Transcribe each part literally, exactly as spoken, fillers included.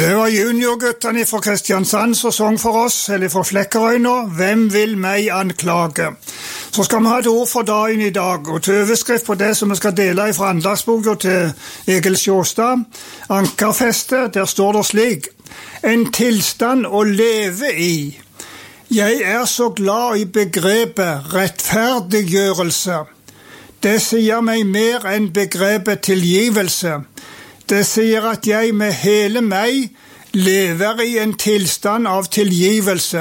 Det var juniorguttene fra Kristiansand som sang for oss, eller fra Flekkerøy nå. Hvem vil meg anklage? Så skal vi ha et ord for dagen i dag, og til overskrift på det som vi skal dele fra andagsboka til Egil Sjåstad, Ankerfeste, der står det slik: En tilstand å leve i. Jeg er så glad i begrepet rettferdiggjørelse. Det sier meg mer enn begrepet tilgivelse. Det sier at jeg med hele meg lever i en tilstand av tilgivelse.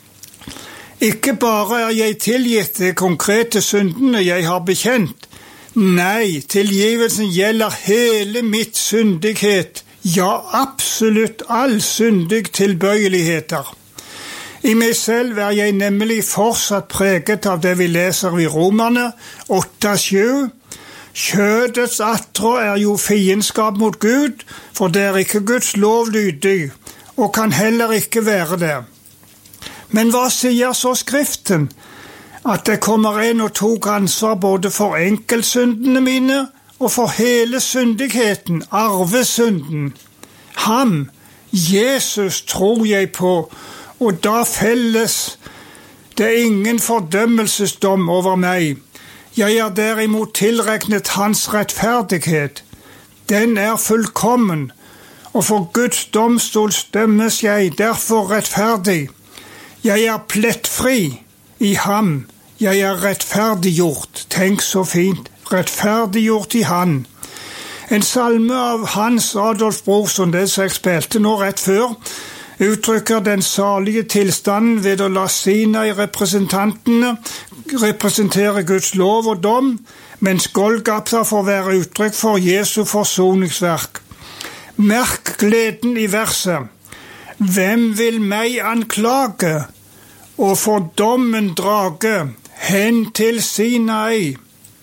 Ikke bare er jeg tilgitt de konkrete syndene jeg har bekjent. Nei, tilgivelsen gjelder hele mitt syndighet, ja, absolutt all syndig tilbøyeligheter. I meg selv er jeg nemlig fortsatt preget av det vi leser i Romerne åtte sju. Kjødets attrå er jo fiendskap mot Gud, for det er ikke Guds lov lydig, og kan heller ikke være det. Men hva sier så Skriften? At det kommer en og tok ansvar både for enkeltsyndene mine og for hele syndigheten, arvesynden. Ham, Jesus, tror jeg på, og da felles det ingen fordømmelsesdom over meg. Jeg er derimot tilregnet hans rettferdighet. Den er fullkommen, og for Guds domstol dømmes jeg derfor rettferdig. Jeg er plettfri i ham. Jeg er rettferdiggjort. Tenk så fint. Rettferdiggjort i han. En salme av Hans Adolf Brorson, det som jeg spilte nå rett før, uttrykker den salige tilstanden ved å la Sinai-representantene representere Guds lov og dom, mens Golgata får være uttrykk for Jesu forsoningsverk. Merk gleden i verset. Hvem vil meg anklage og for dommen drage hen til Sinai?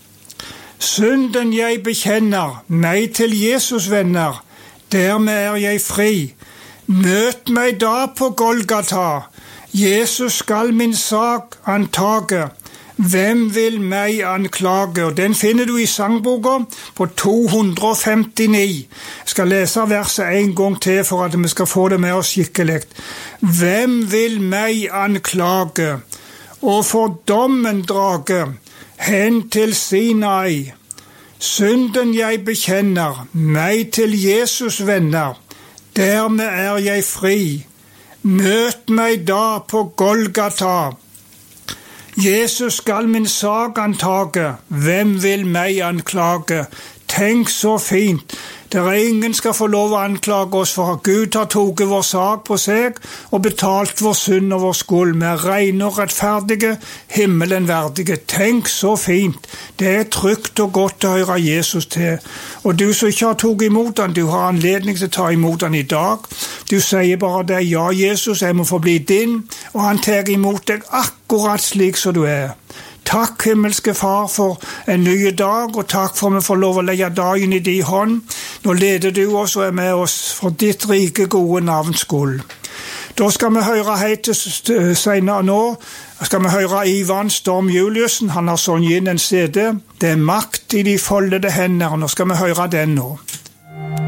Synden jeg bekjenner, meg til Jesus venner, dermed er jeg fri. Møt meg da på Golgata, Jesus skal min sak antage. Hvem vil meg anklage? Og den finner du i sangboka på to hundre og femtini. Jeg skal lese verset en gang til for at vi skal få det med oss skikkelig. Hvem vil meg anklage og for dommen drage hen til Sinai? Synden jeg bekjenner, meg til Jesus venner. Dermed er jeg fri. Møt meg da på Golgata. Jesus skal min sak antage. Hvem vil meg anklage? Tenk så fint. Det er ingen skal få lov å anklage oss for at Gud har tatt vår sak på seg og betalt vår synd og vår skyld. Vi er rene og rettferdige, himmelen verdige. Tenk så fint. Det er trygt og godt å høre Jesus til. Og du som ikke har tatt imot han, du har anledning til å ta imot han i dag. Du sier bare det, ja Jesus, jeg må få bli din, og han tar imot deg akkurat slik som du er. Takk, himmelske Far, for en ny dag, og takk for at vi får lov å legge dagen i din hånd. Nå leder du oss og er med oss for ditt rike gode navns skyld. Da skal vi høre helt senere nå, skal vi høre Ivan Storm Juliussen. Han har sunget inn en C D. Det er makt i de foldede hender. Nå skal vi høre den nå.